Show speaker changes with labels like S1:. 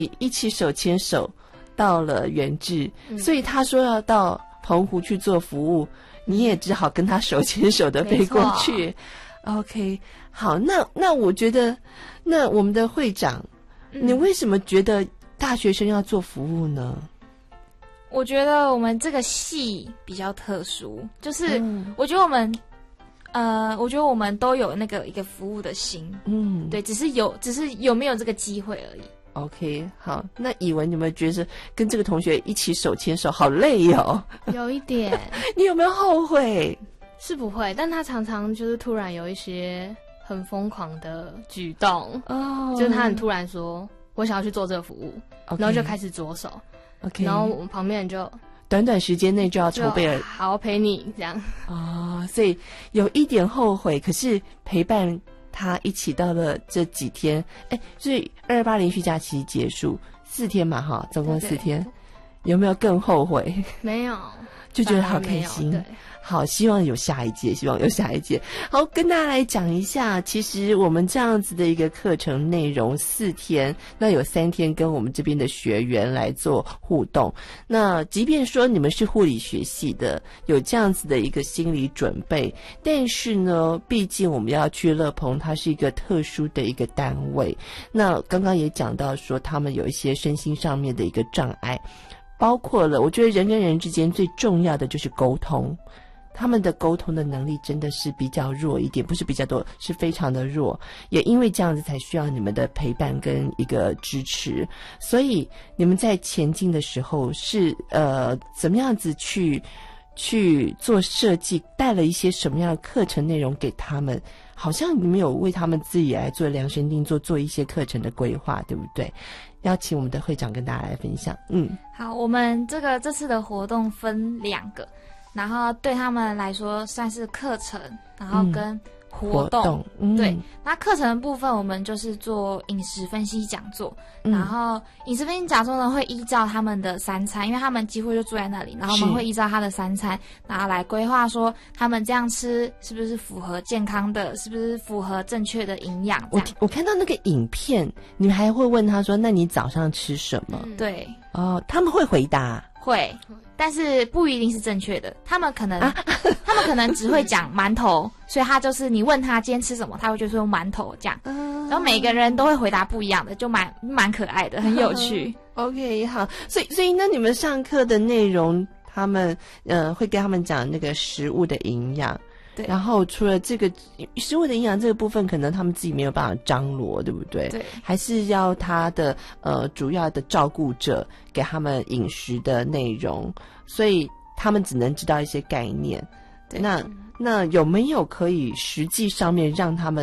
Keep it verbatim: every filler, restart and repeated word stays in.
S1: 一起手牵手到了元智，
S2: 嗯、
S1: 所以他说要到澎湖去做服务，你也只好跟他手牵手的飞过去。OK， 好，那那我觉得，那我们的会长，嗯、你为什么觉得大学生要做服务呢？
S2: 我觉得我们这个系比较特殊，就是我觉得我们，嗯、呃，我觉得我们都有那个一个服务的心，嗯，对，只是有，只是有没有这个机会而已。
S1: OK， 好，那以文，你有没有觉得跟这个同学一起手牵手好累哦？
S3: 有一点。
S1: 你有没有后悔？
S3: 是不会，但他常常就是突然有一些很疯狂的举动，哦，就是他很突然说我想要去做这个服务， okay. 然后就开始着手。Okay. 然后我们旁边人就
S1: 短短时间内就要筹备了，
S3: 好陪你这样
S1: 哦，所以有一点后悔，可是陪伴他一起到了这几天，哎，所以二二八连续假期结束四天嘛，哈，总共四天，有没有更后悔？
S3: 没有，
S1: 就觉得好开心。对。好，希望有下一届，希望有下一届。好，跟大家来讲一下，其实我们这样子的一个课程内容四天，那有三天跟我们这边的学员来做互动。那即便说你们是护理学系的，有这样子的一个心理准备，但是呢，毕竟我们要去乐澎，它是一个特殊的一个单位。那刚刚也讲到说，他们有一些身心上面的一个障碍，包括了，我觉得人跟人之间最重要的就是沟通。他们的沟通的能力真的是比较弱一点，不是比较多，是非常的弱，也因为这样子才需要你们的陪伴跟一个支持。所以你们在前进的时候是呃怎么样子去去做设计，带了一些什么样的课程内容给他们，好像你们有为他们自己来做量身定做，做一些课程的规划，对不对？邀请我们的会长跟大家来分享。嗯，
S2: 好，我们这个这次的活动分两个，然后对他们来说算是课程，然后跟活动，嗯、活动嗯、对。那课程的部分，我们就是做饮食分析讲座，嗯、然后饮食分析讲座呢会依照他们的三餐，因为他们几乎就住在那里，然后我们会依照他的三餐，然后来规划说他们这样吃是不是符合健康的，是不是符合正确的营养。
S1: 我我看到那个影片，你们还会问他说：“那你早上吃什么？”
S2: 嗯、对，
S1: 哦，他们会回答。
S2: 会，但是不一定是正确的。他们可能，啊、他们可能只会讲馒头，所以他就是你问他今天吃什么，他会就说馒头这样。嗯、然后每个人都会回答不一样的，就蛮蛮可爱的，很有趣。
S1: OK， 好，所以所以那你们上课的内容，他们呃会跟他们讲那个食物的营养。对，然后除了这个食物的营养这个部分，可能他们自己没有办法张罗，对不对？对，还是要他的呃主要的照顾者给他们饮食的内容，所以他们只能知道一些概念。对，那那有没有可以实际上面让他们